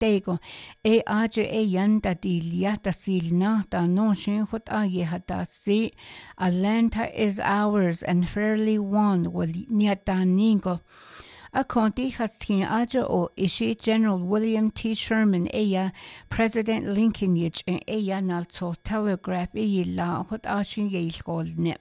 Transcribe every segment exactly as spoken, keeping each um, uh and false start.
tego e aje e yanda di liata silna ta no shin hot a ye hata si Atlanta is ours and fairly won wal niata ningo a conti hastin aja o ishi General William T. Sherman eya President Lincoln yich en eya nalso telegraph e la hot ashin ye ilgolne.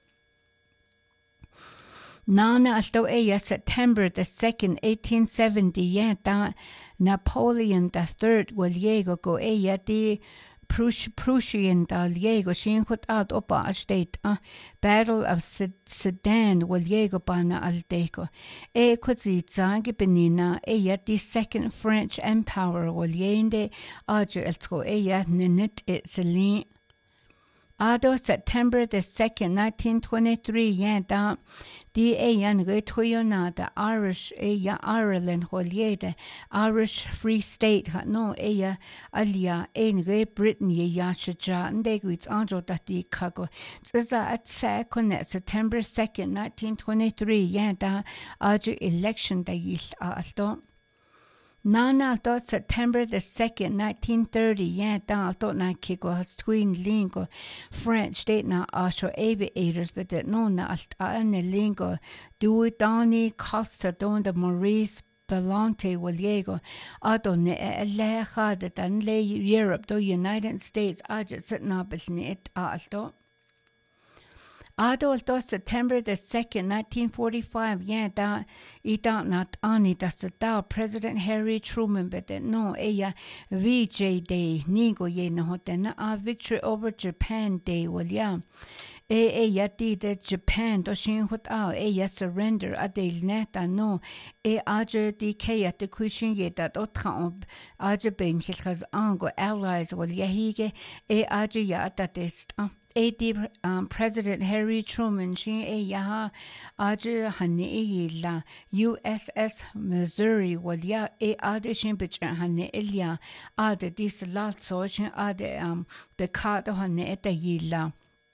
Nana alto eya September the second, eighteen seventy yeah da Napoleon the third wal yego go eya di Prus Prussian da Liego shin hot out opa state a Battle of Sedan wal Liego bana al deco e quasi zage benina e yet the second French Empire wal yende ajo eltro e yet nenet it selin Ado September the second, nineteen twenty-three yeah da di e yan ge toyona the Irish e ya Ireland holiede Irish Free State ha no e ya alia e ge Britain ye ya shaja nde guits anjo da di kago tsa at sa connect September second, nineteen twenty-three yeah da ajo election da yil alto Nana alto September the second, nineteen thirty yeah da alto na kiko twin lingo French state na asho aviators but that no na alta ne lingo do Donny Costa don de Maurice Belmonte Waliego Ado ne leha de dan le Europe do United States ajo sitna bisni it alto Ado alto September the second, nineteen forty-five yeah da ita not ani da da President Harry Truman but that no eya V J Day nigo ye no hotena a victory over Japan day well yeah e e yati de Japan do shin hot a e ya surrender a de neta no e aje di ke at the kushin ye dat otra aje ben khaz ango allies well yeah hige e aje ya dat ist A D um, President Harry Truman shin e yaha aje hanne e la U S S Missouri wal ya e ade shin bich hanne elia ade dis lat so shin ade um bekado hanne eta yila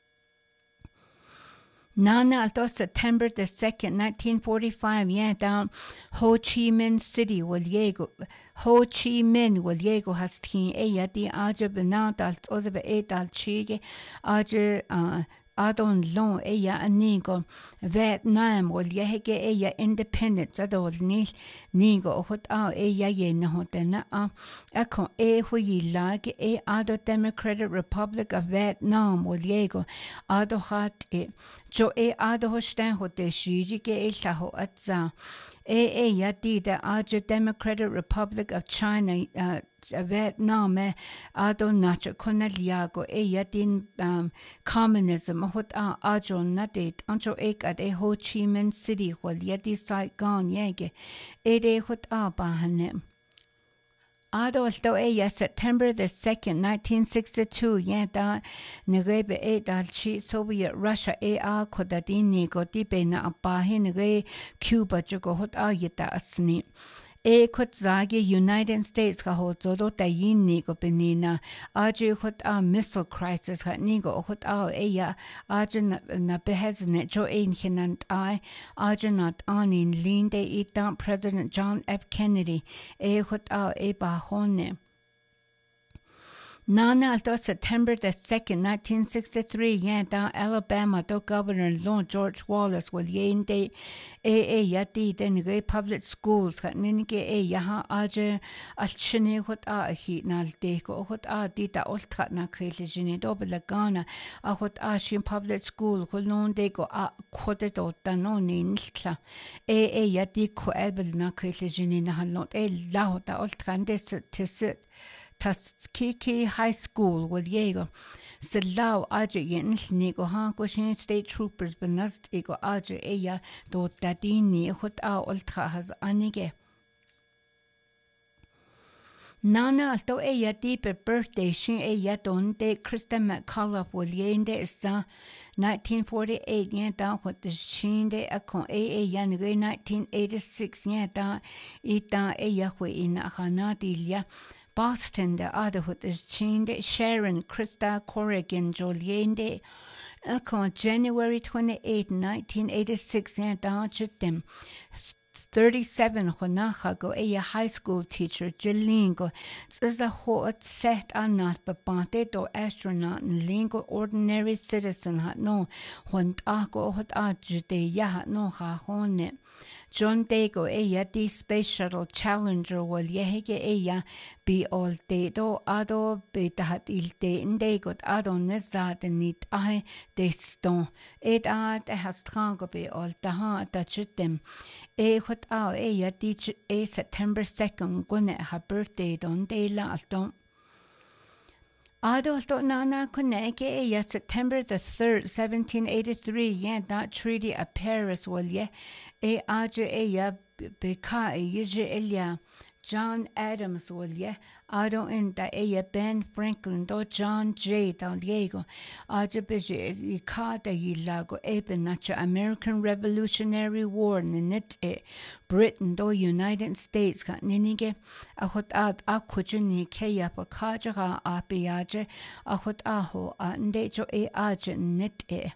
Nana alto September the second, nineteen forty-five yeah down Ho Chi Minh City wal yego Ho Chi Minh wal yego has teen e ya di aje benadal oze be e dal chige aje uh adon long e ya anigo Vietnam wal yehege e ya independence adol ni nigo hot a e ya ye na hotena a akon e hui lag e ado Democratic Republic of Vietnam wal yego ado hat e jo e ado hostan hote shiji ke e laho atza e e ya di the ajo Democratic Republic of China uh, Vietnam e ado nacho konaliago e ya din um, communism hot a ajo nadet anjo ek at e Ho Chi Minh City wal ya di Saigon yege e de hot a bahane Ado alto e ya September the second, nineteen sixty-two yeah da negebe e dal chi Soviet Russia e a kodadini go dibe na abahe nege Cuba jugo hot a yeta asni e kot zage United States ka hot zodo ta yini go benina aje hot a missile crisis ha nigo hot a e ya aje na behezne jo ein hinant I aje not anin linde ita President John F Kennedy e hot a e ba hone Nana alto September the second, nineteen sixty-three yeah da Alabama do Governor Lord George Wallace wal yende e e yati den ge public schools ka ninge e yaha aje alchine hot a hi nal de ko hot a di da ultra na khele jini do belagana a hot a shin public school ko non de ko a khote do ta no ninla e e yati ko elbel na khele jini na halot e la hot a ultra ndes tis Tuskegee High School wal yego Silaw aje yen nigo ha ko shin state troopers benast ego aje eya do dadini hot a ultra has anige Nana alto eya deep birthday shin eya don de Kristen McCullough wal yende is da nineteen forty-eight yeah da what the shin de akon e e yan nineteen eighty-six yeah da ita eya hwe in hana dilia Boston the other hut is chained Sharon Krista Corrigan Joliende Elcon January twenty-eighth, nineteen eighty-six and down them thirty-seven honacha go a high school teacher Jilingo. Is a hot set anat bepante do astronaut and lingo ordinary citizen hat no hon ako hot ajde ya hat no ha hone. John Dago eya di Space Shuttle Challenger wal yehege eya bi all dedo ado be dahat il de indegot ado nezad nit ahe deston ed ad e has trango be all daha da chutem e hot ao eya di e September second gune ha birthday don de la alton Ado sto nana koneke eya September the third, seventeen eighty-three, yeah, that treaty of Paris wal ye e aje eya beka e yije elia John Adams wal ye ado in da eya Ben Franklin do John J. Don Diego aje beje i ka da yilago eben nacha American Revolutionary War ninit e Britain do United States ka ninige a hot ad a kujuni keya pa kaja a piaje a hot aho a ndejo e aje nit e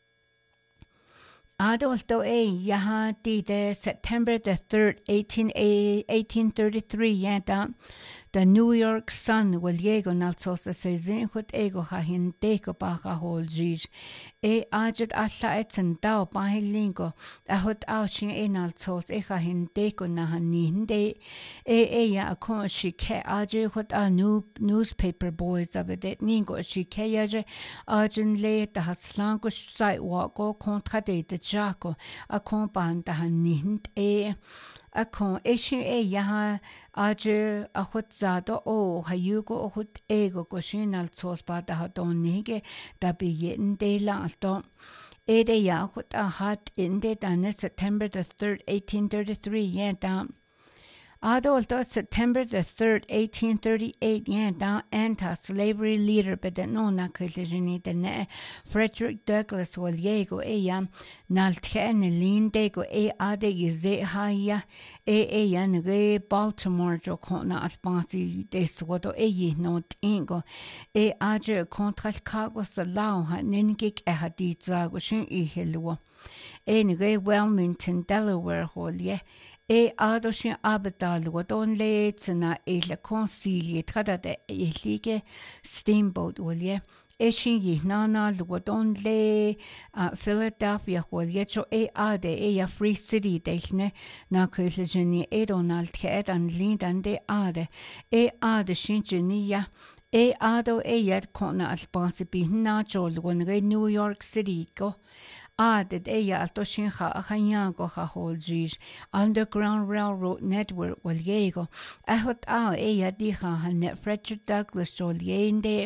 Adolto A. Yaha di de September the third, eighteen thirty-three, yada the New York Sun will yego nalsos se zin hut ego ha hin deko baka hol jij. E ajet alla etzen dao bahilingo a hut aushin e nalsos e ha hin deko na hanin de e e ya a kon shi ke aje hut a new newspaper boys of it ningo shi ke yaje ajen le da haslango sidewalk go kontra de de jako a kon ban da hanin e a kon eshin e yaha aje a hut zado o hayugo o hut ego go shinal sos ba da don nige da bi yen de la don e de ya hut a hat in de dan September the third, eighteen thirty-three, yeah da Adolto September the third, eighteen thirty-eight, yeah, da anti-slavery leader, but the no na kilajini the ne Frederick Douglass wal yego e ya naltene lindego e ade yize haya e e ya nge Baltimore jo kona aspansi de sodo e yi no tingo e aje kontra Chicago salau ha nengik e haditza go shin i helwo e nge Wilmington Delaware hol ye e adoshin abadal wadon le tsna e la consilie trada de e lige steamboat wolye e shin yi nana wadon le Philadelphia wolye cho e ade e ya free city de na kulajini e donald ke dan lindan de ade e ade shin jini ya e ado e yet kona albansi bi na jol won New York City go Added eya altoshinha ahanyago ha holjij Underground Railroad Network wal yego ahot a eya diha han Frederick Douglass jol yende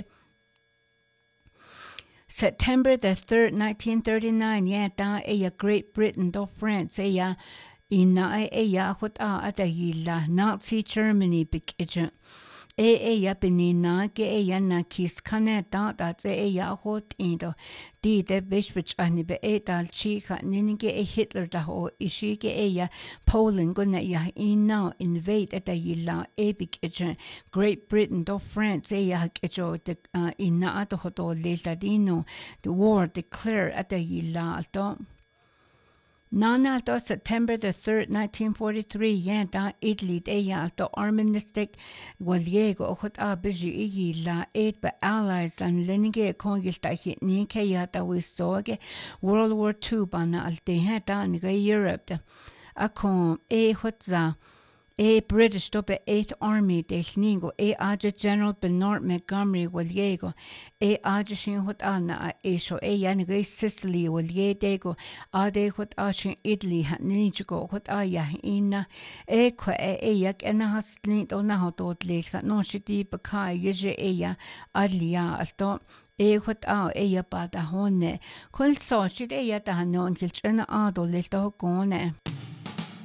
September the third, nineteen thirty-nine, yeah, da eya Great Britain do France eya ina eya hot a adayila Nazi Germany big agent e e ya benina ge e ya na kis kane da da ze e ya hot indo di de bishwich ani be e dal chi kha ninge e Hitler da ho ishi ge e ya Poland go na ya ina invade at the yila e big Great Britain do France e ya ke jo de ina ato ho do le dino the war declared at the yila do Nana do September the third, nineteen forty-three, yeah, da Italy de ya do armistice wal yego hot a biji i la eight ba allies and lenige kongil da hit ni ke ya da we soge World War Two bana al de ha da ni Europe da a kon e hot za e British do be eighth Army de sningo e aja General Bernard Montgomery wal yego e aja shin hot ana e sho e ya ni Sicily wal ye dego a de hot a shin Italy ha ni go hot a ya ina e kwa e e yak ena has ni do na hot dot le no shiti ba ka ye e ya alia alto e hot a e ya pa da honne kol so shit e ya da no kil chena a do le to gone